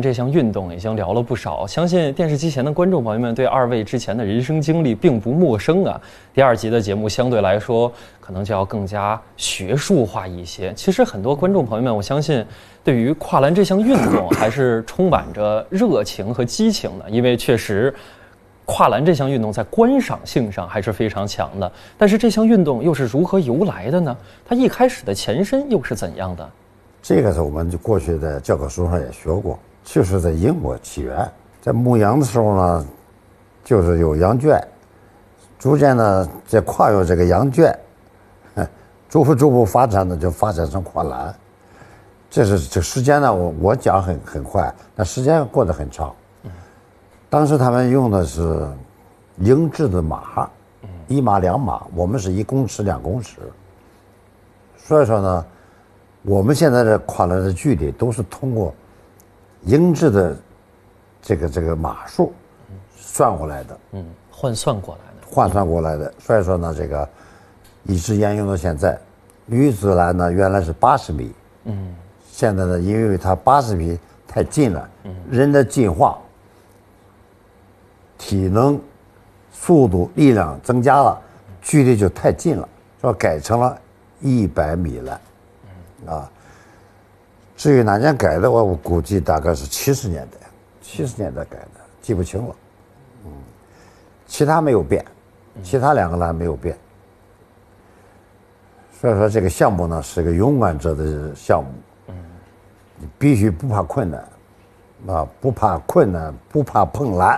这项运动已经聊了不少，相信电视机前的观众朋友们对二位之前的人生经历并不陌生啊。第二集的节目相对来说可能就要更加学术化一些。其实很多观众朋友们，我相信对于跨栏这项运动还是充满着热情和激情的，因为确实跨栏这项运动在观赏性上还是非常强的。但是这项运动又是如何由来的呢？它一开始的前身又是怎样的？ 这个是我们就过去的教科书上也学过，就是在英国起源。在牧羊的时候呢，就是有羊圈，逐渐呢在跨越这个羊圈，逐步发展呢，就发展成跨栏。这时间呢，我讲很快，但时间过得很长。当时他们用的是英制的马，1马2马，我们是1公尺2公尺。所以说呢，我们现在的跨栏的距离都是通过英制的这个码数算过来的， 换算过来的。 所以说呢，这个一直沿用到现在。女子栏呢，原来是80米，现在呢，因为它80米太近了，人的进化、体能、速度、力量增加了，距离就太近了，说改成了100米栏。至于哪年改的，我估计大概是70年代改的，记不清了。其他没有变，其他2个栏没有变。所以说这个项目呢是个勇敢者的项目，你必须不怕困难，不怕困难，不怕碰栏，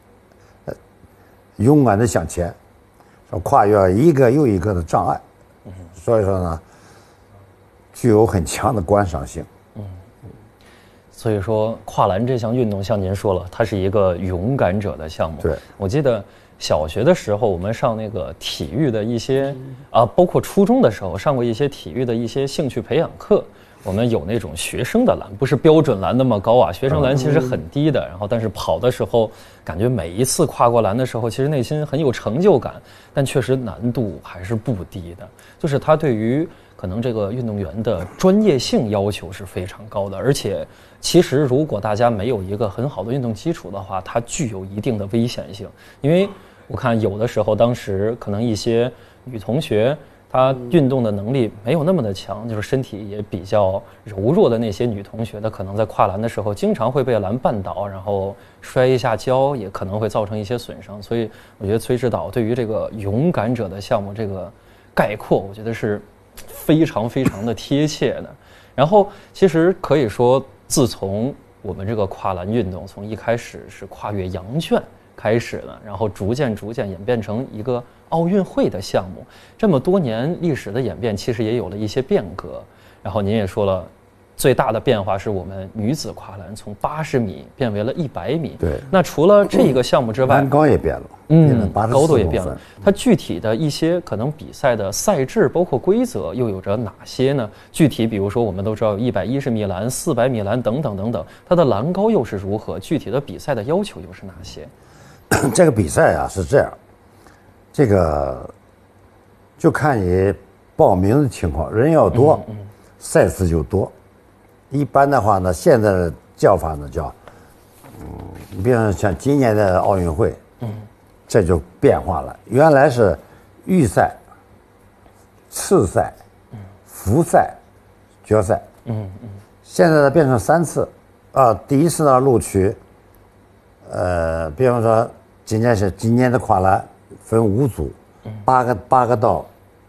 勇敢的向前，跨越一个又一个的障碍。所以说呢，具有很强的观赏性。 所以说跨栏这项运动，像您说了，它是一个勇敢者的项目。 对， 我记得小学的时候，我们上那个体育的一些包括初中的时候上过一些体育的一些兴趣培养课。我们有那种学生的栏，不是标准栏那么高啊，学生栏其实很低的。然后，但是跑的时候，感觉每一次跨过栏的时候，其实内心很有成就感。但确实难度还是不低的，就是它对于可能这个运动员的专业性要求是非常高的。而且，其实如果大家没有一个很好的运动基础的话，它具有一定的危险性。因为我看有的时候，当时可能一些女同学，她运动的能力没有那么的强，就是身体也比较柔弱的那些女同学，她可能在跨栏的时候经常会被栏绊倒，然后摔一下跤，也可能会造成一些损伤。所以我觉得崔指导对于这个勇敢者的项目这个概括，我觉得是非常非常的贴切的。然后其实可以说，自从我们这个跨栏运动从一开始是跨越羊圈开始了，然后逐渐演变成一个奥运会的项目。这么多年历史的演变，其实也有了一些变革。然后您也说了，最大的变化是我们女子跨栏从80米变为了100米。 对。 那除了这个项目之外， 栏高也变了， 高度也变了。它具体的一些可能比赛的赛制，包括规则，又有着哪些呢？具体比如说，我们都知道有110米栏、400米栏等等等等，它的栏高又是如何？具体的比赛的要求又是哪些？ 这个比赛啊是这样，这个就看你报名的情况，人要多，赛次就多。一般的话呢，现在的叫法呢叫，你比如像今年的奥运会，这就变化了。原来是预赛、次赛、复赛、决赛，现在呢变成3次，第一次呢录取。比方说今年的跨栏分5组，8个道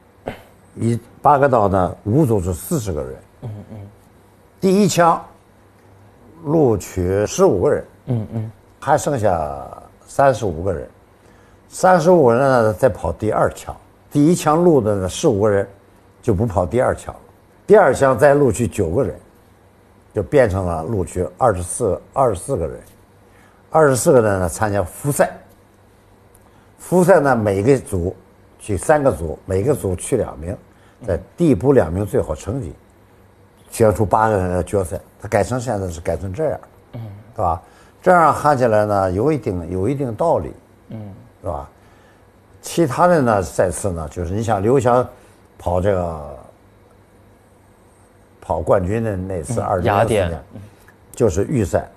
呢5组是40个人，第一枪录取15个人，还剩下35个人，35个人呢再跑第2枪，第一枪录的15个人就不跑第2枪了，第2枪再录取9个人，就变成了录取24个人。24个人呢参加复赛，复赛呢每个组去3个组，每个组去2名，在递补2名最好成绩，选出8个人的决赛。他现在是改成这样，对吧？这样看起来呢有一定道理，是吧？其他的呢赛次呢，就是你像刘翔跑冠军的那次2014年，就是预赛。